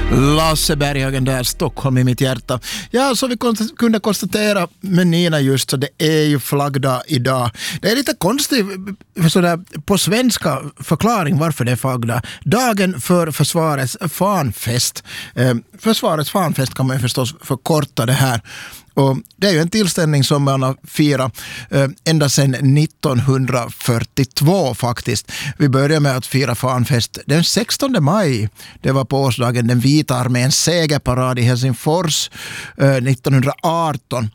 Lasse Berghagen där, Stockholm i mitt hjärta. Ja, så vi kunde konstatera med Nina just så det är ju flaggdag idag. Det är lite konstigt sådär, på svenska förklaring varför det är flaggdag. Dagen för försvarets fanfest. Försvarets fanfest kan man ju förstås förkorta det här. Och det är ju en tillställning som man har firat ända sedan 1942 faktiskt. Vi började med att fira fanfest den 16 maj. Det var på årsdagen den vita arméns segerparad i Helsingfors 1918.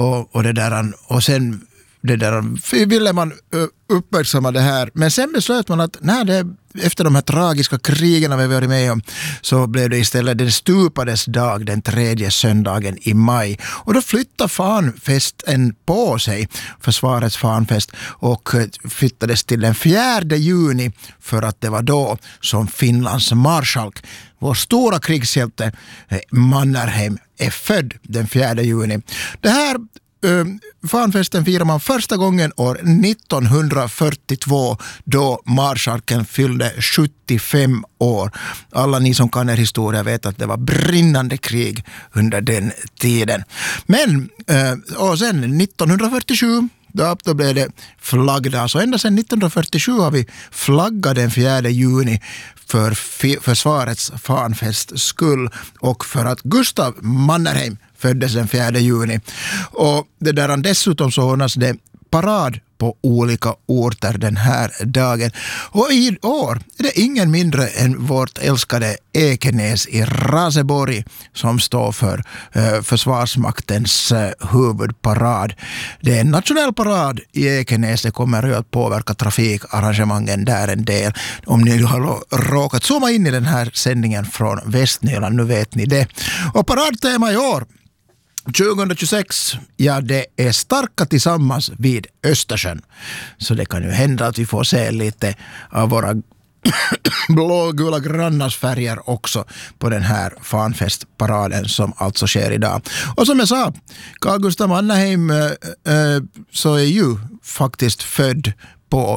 Och sen ville man uppmärksamma det här. Men sen beslöt man att efter de här tragiska krigen vi varit med om så blev det istället den stupades dag, den tredje söndagen i maj. Och då flyttade fanfesten på sig, försvarets fanfest, och flyttades till den 4 juni för att det var då som Finlands marskalk, vår stora krigshjälte Mannerheim, är född den 4 juni. Det här fanfesten firar man första gången år 1942 då marskalken fyllde 75 år. Alla ni som kan er historia vet att det var brinnande krig under den tiden. Men och sen 1947 då blev det flaggdag. Så ända sedan 1947 har vi flaggat den 4 juni för försvarets fanfest skull och för att Gustav Mannerheim föddes den 4 juni. Och det där dessutom så ordnas det parad på olika orter den här dagen. Och i år är det ingen mindre än vårt älskade Ekenäs i Raseborg som står för Försvarsmaktens huvudparad. Det är en nationell parad i Ekenäs. Det kommer ju att påverka trafikarrangemangen där en del. Om ni har råkat zooma in i den här sändningen från Västnyland, nu vet ni det. Och paradtema i år 2026, ja, det är starka tillsammans vid Östersjön. Så det kan ju hända att vi får se lite av våra blågula grannars färger också på den här fanfestparaden som alltså sker idag. Och som jag sa, Carl Gustaf Mannerheim så är ju faktiskt född på